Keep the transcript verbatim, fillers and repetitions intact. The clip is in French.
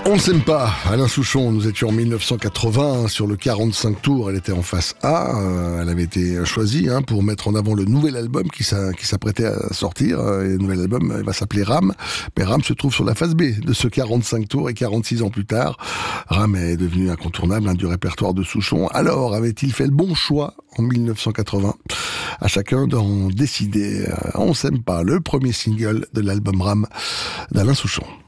On ne s'aime pas, Alain Souchon. Nous étions en mille neuf cent quatre-vingts sur le quarante-cinq tours. Elle était en face A. Euh, elle avait été choisie hein, pour mettre en avant le nouvel album qui, s'a, qui s'apprêtait à sortir. Et le nouvel album il va s'appeler Ram. Mais Ram se trouve sur la face B de ce quarante-cinq tours et quarante-six ans plus tard, Ram est devenu incontournable hein, du répertoire de Souchon. Alors, avait-il fait le bon choix en mille neuf cent quatre-vingts? À chacun d'en décider. Euh, on s'aime pas, le premier single de l'album Ram d'Alain Souchon.